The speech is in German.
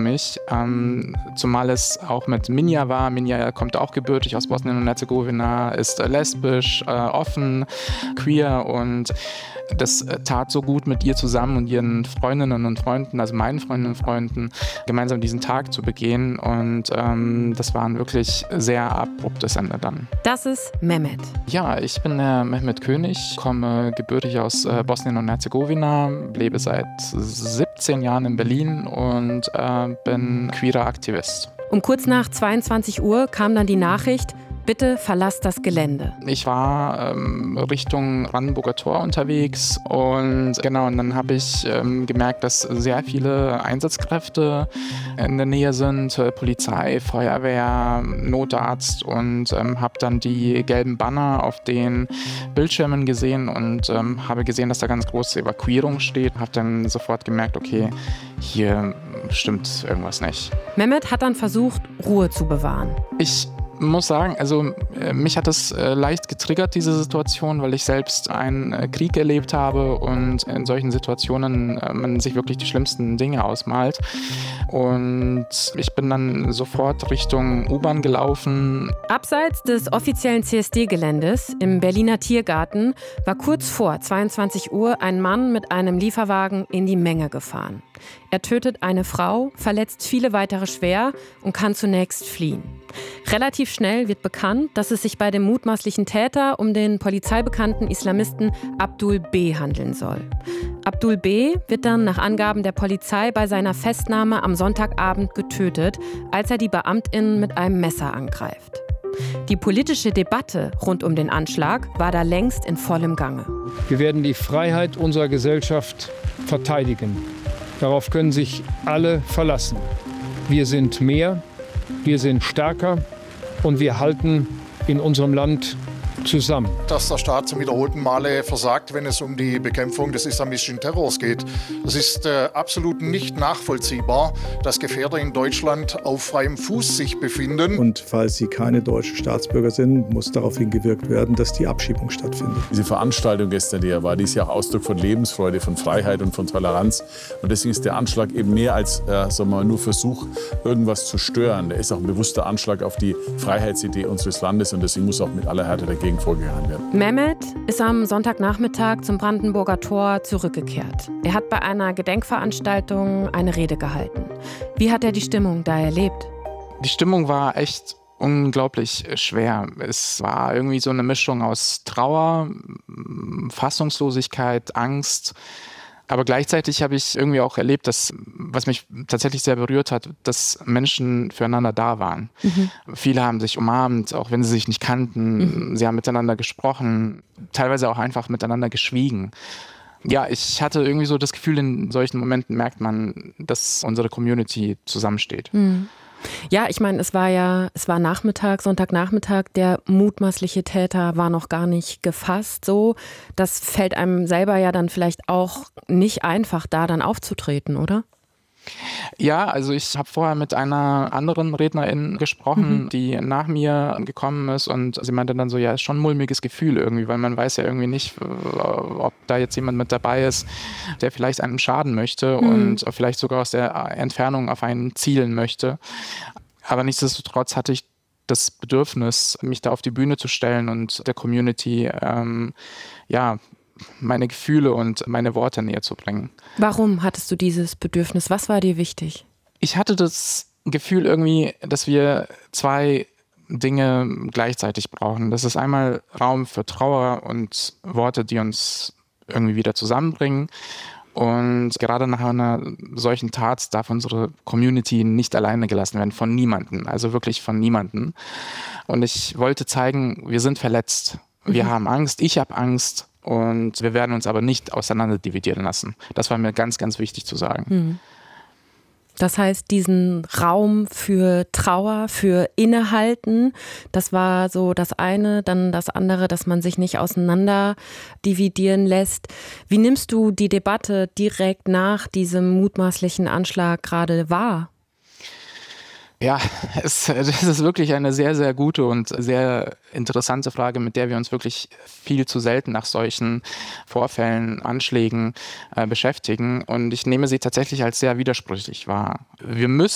mich, zumal es auch mit Minja war. Minja kommt auch gebürtig aus Bosnien und Herzegowina, ist lesbisch, offen, queer und das tat so gut, mit ihr zusammen und ihren Freundinnen und Freunden, also meinen Freundinnen und Freunden, gemeinsam diesen Tag zu begehen. Und das war ein wirklich sehr abruptes Ende dann. Das ist Mehmet. Ja, ich bin Mehmet König, komme gebürtig aus Bosnien und Herzegowina, lebe seit 17 Jahren in Berlin und bin queerer Aktivist. Um kurz nach 22 Uhr kam dann die Nachricht: Bitte verlasst das Gelände. Ich war Richtung Brandenburger Tor unterwegs und dann habe ich gemerkt, dass sehr viele Einsatzkräfte in der Nähe sind, Polizei, Feuerwehr, Notarzt und habe dann die gelben Banner auf den Bildschirmen gesehen und habe gesehen, dass da ganz große Evakuierung steht. Habe dann sofort gemerkt, okay, hier stimmt irgendwas nicht. Mehmet hat dann versucht, Ruhe zu bewahren. Ich muss sagen, also mich hat es leicht getriggert, diese Situation, weil ich selbst einen Krieg erlebt habe und in solchen Situationen man sich wirklich die schlimmsten Dinge ausmalt. Und ich bin dann sofort Richtung U-Bahn gelaufen. Abseits des offiziellen CSD-Geländes im Berliner Tiergarten war kurz vor 22 Uhr ein Mann mit einem Lieferwagen in die Menge gefahren. Er tötet eine Frau, verletzt viele weitere schwer und kann zunächst fliehen. Relativ schnell wird bekannt, dass es sich bei dem mutmaßlichen Täter um den polizeibekannten Islamisten Abdul B. handeln soll. Abdul B. wird dann nach Angaben der Polizei bei seiner Festnahme am Sonntagabend getötet, als er die BeamtInnen mit einem Messer angreift. Die politische Debatte rund um den Anschlag war da längst in vollem Gange. Wir werden die Freiheit unserer Gesellschaft verteidigen. Darauf können sich alle verlassen. Wir sind mehr, wir sind stärker und wir halten in unserem Land zusammen. Dass der Staat zum wiederholten Male versagt, wenn es um die Bekämpfung des islamistischen Terrors geht. Das ist absolut nicht nachvollziehbar, dass Gefährder in Deutschland auf freiem Fuß sich befinden. Und falls sie keine deutschen Staatsbürger sind, muss darauf hingewirkt werden, dass die Abschiebung stattfindet. Diese Veranstaltung gestern, die ist ja auch Ausdruck von Lebensfreude, von Freiheit und von Toleranz. Und deswegen ist der Anschlag eben mehr als nur Versuch, irgendwas zu stören. Der ist auch ein bewusster Anschlag auf die Freiheitsidee unseres Landes und deswegen muss auch mit aller Härte dagegen vorgegangen werden. Mehmet ist am Sonntagnachmittag zum Brandenburger Tor zurückgekehrt. Er hat bei einer Gedenkveranstaltung eine Rede gehalten. Wie hat er die Stimmung da erlebt? Die Stimmung war echt unglaublich schwer. Es war irgendwie so eine Mischung aus Trauer, Fassungslosigkeit, Angst. Aber gleichzeitig habe ich irgendwie auch erlebt, dass, was mich tatsächlich sehr berührt hat, dass Menschen füreinander da waren. Mhm. Viele haben sich umarmt, auch wenn sie sich nicht kannten. Mhm. Sie haben miteinander gesprochen, teilweise auch einfach miteinander geschwiegen. Ja, ich hatte irgendwie so das Gefühl, in solchen Momenten merkt man, dass unsere Community zusammensteht. Mhm. Ja, ich meine, es war Nachmittag, Sonntagnachmittag, der mutmaßliche Täter war noch gar nicht gefasst, so. Das fällt einem selber ja dann vielleicht auch nicht einfach, da dann aufzutreten, oder? Ja, also ich habe vorher mit einer anderen Rednerin gesprochen, die nach mir gekommen ist und sie meinte dann so, ja, ist schon ein mulmiges Gefühl irgendwie, weil man weiß ja irgendwie nicht, ob da jetzt jemand mit dabei ist, der vielleicht einem schaden möchte und vielleicht sogar aus der Entfernung auf einen zielen möchte. Aber nichtsdestotrotz hatte ich das Bedürfnis, mich da auf die Bühne zu stellen und der Community, meine Gefühle und meine Worte näher zu bringen. Warum hattest du dieses Bedürfnis? Was war dir wichtig? Ich hatte das Gefühl irgendwie, dass wir zwei Dinge gleichzeitig brauchen. Das ist einmal Raum für Trauer und Worte, die uns irgendwie wieder zusammenbringen. Und gerade nach einer solchen Tat darf unsere Community nicht alleine gelassen werden, von niemandem, also wirklich von niemandem. Und ich wollte zeigen, wir sind verletzt, wir haben Angst, ich habe Angst. Und wir werden uns aber nicht auseinanderdividieren lassen. Das war mir ganz, ganz wichtig zu sagen. Das heißt, diesen Raum für Trauer, für Innehalten, das war so das eine. Dann das andere, dass man sich nicht auseinander dividieren lässt. Wie nimmst du die Debatte direkt nach diesem mutmaßlichen Anschlag gerade wahr? Ja, das ist wirklich eine sehr, sehr gute und sehr interessante Frage, mit der wir uns wirklich viel zu selten nach solchen Vorfällen, Anschlägen beschäftigen. Und ich nehme sie tatsächlich als sehr widersprüchlich wahr. Wir müssen